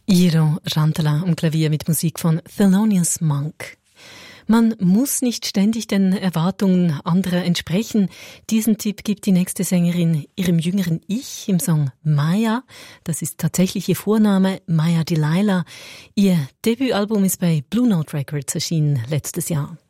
Iro Rantala am Klavier mit Musik von Thelonious Monk. Man muss nicht ständig den Erwartungen anderer entsprechen. Diesen Tipp gibt die nächste Sängerin ihrem jüngeren Ich im Song Maya. Das ist tatsächlich ihr Vorname, Maya Delilah. Ihr Debütalbum ist bei Blue Note Records erschienen letztes Jahr.